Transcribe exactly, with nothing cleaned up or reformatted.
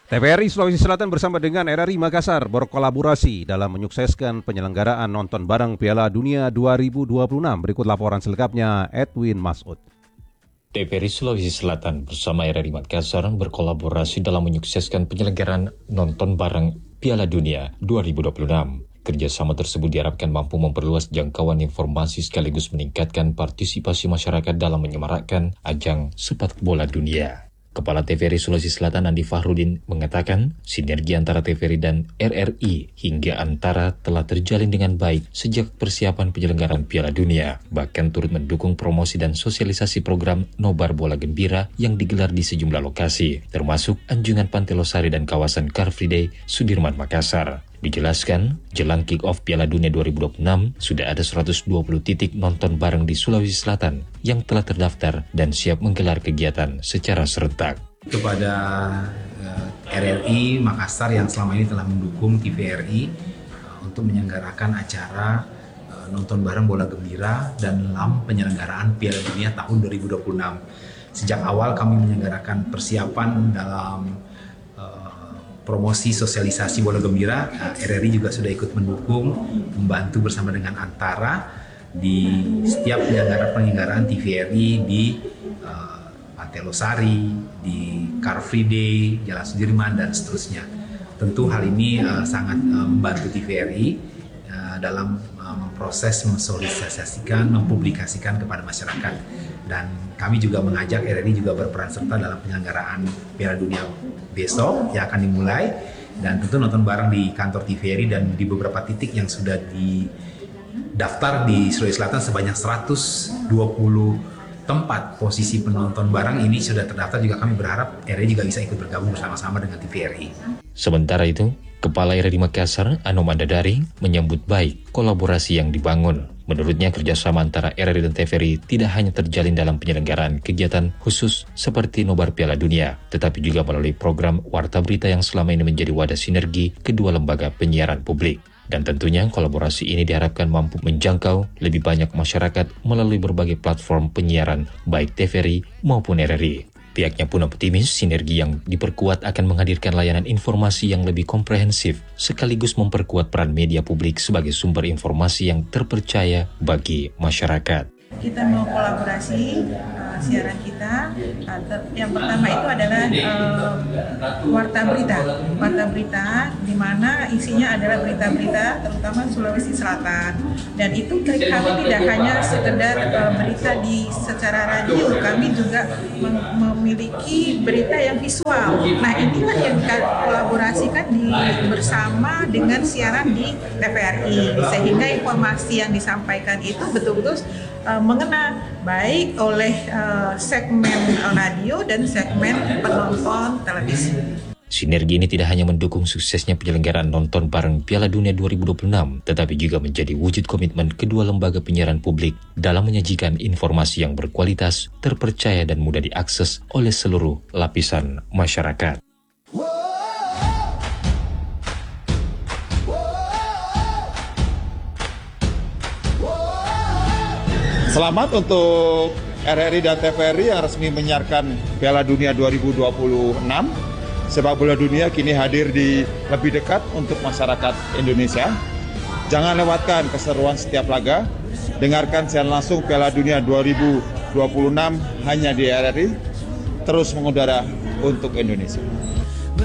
T V R I Sulawesi Selatan bersama dengan R R I Makassar berkolaborasi dalam menyukseskan penyelenggaraan nonton bareng Piala Dunia dua ribu dua puluh enam. Berikut laporan selengkapnya Edwin Masud. T V R I Sulawesi Selatan bersama R R I Makassar berkolaborasi dalam menyukseskan penyelenggaraan nonton bareng Piala Dunia dua ribu dua puluh enam. Kerjasama tersebut diharapkan mampu memperluas jangkauan informasi sekaligus meningkatkan partisipasi masyarakat dalam menyemarakkan ajang sepak bola dunia. Kepala T V R I Sulawesi Selatan Andi Fahrudin mengatakan sinergi antara T V R I dan R R I hingga antara telah terjalin dengan baik sejak persiapan penyelenggaraan Piala Dunia, bahkan turut mendukung promosi dan sosialisasi program Nobar Bola Gembira yang digelar di sejumlah lokasi, termasuk Anjungan Pantai Losari dan kawasan Car Free Day Sudirman Makassar. Dijelaskan, jelang kick-off Piala Dunia dua ribu dua puluh enam, sudah ada seratus dua puluh titik nonton bareng di Sulawesi Selatan yang telah terdaftar dan siap menggelar kegiatan secara serentak. Kepada uh, R R I Makassar yang selama ini telah mendukung T V R I uh, untuk menyelenggarakan acara uh, nonton bareng bola gembira dan dalam penyelenggaraan Piala Dunia tahun dua ribu dua puluh enam. Sejak awal kami menyelenggarakan persiapan dalam promosi sosialisasi bola gembira. Nah, R R I juga sudah ikut mendukung, membantu bersama dengan Antara di setiap penyelenggaraan-penyelenggaraan T V R I di uh, Pantai Losari, di Car Free Day, Jalan Sudirman, dan seterusnya. Tentu hal ini uh, sangat uh, membantu T V R I uh, dalam uh, memproses, mensosialisasikan, mempublikasikan kepada masyarakat. Dan kami juga mengajak R R I juga berperan serta dalam penyelenggaraan Piala Dunia besok yang akan dimulai, dan tentu nonton bareng di kantor T V R I dan di beberapa titik yang sudah didaftar di Sulawesi Selatan sebanyak seratus dua puluh tempat posisi penonton bareng ini sudah terdaftar. Juga kami berharap R R I juga bisa ikut bergabung bersama-sama dengan T V R I. Sementara itu, Kepala R R I Makassar, Anom Adadari, menyambut baik kolaborasi yang dibangun. Menurutnya, kerjasama antara R R I dan T V R I tidak hanya terjalin dalam penyelenggaraan kegiatan khusus seperti Nobar Piala Dunia, tetapi juga melalui program Warta Berita yang selama ini menjadi wadah sinergi kedua lembaga penyiaran publik. Dan tentunya kolaborasi ini diharapkan mampu menjangkau lebih banyak masyarakat melalui berbagai platform penyiaran, baik T V R I maupun R R I. Pihaknya pun optimis sinergi yang diperkuat akan menghadirkan layanan informasi yang lebih komprehensif, sekaligus memperkuat peran media publik sebagai sumber informasi yang terpercaya bagi masyarakat. Kita mau kolaborasi uh, siaran kita. Uh, ter- yang pertama itu adalah uh, warta berita, warta berita di mana isinya adalah berita-berita terutama Sulawesi Selatan. Dan itu kami tidak hanya sekedar uh, berita di secara radio, kami juga mem- memiliki berita yang visual. Nah, inilah yang kolaborasikan di bersama dengan siaran di T V R I, sehingga informasi yang disampaikan itu betul-betul uh, mengena baik oleh uh, segmen radio dan segmen penonton televisi. Sinergi ini tidak hanya mendukung suksesnya penyelenggaraan nonton bareng Piala Dunia dua ribu dua puluh enam, tetapi juga menjadi wujud komitmen kedua lembaga penyiaran publik dalam menyajikan informasi yang berkualitas, terpercaya dan mudah diakses oleh seluruh lapisan masyarakat. Selamat untuk R R I dan T V R I yang resmi menyiarkan Piala Dunia dua ribu dua puluh enam. Sepak bola dunia kini hadir di lebih dekat untuk masyarakat Indonesia. Jangan lewatkan keseruan setiap laga. Dengarkan siaran langsung Piala Dunia dua ribu dua puluh enam hanya di R R I. Terus mengudara untuk Indonesia.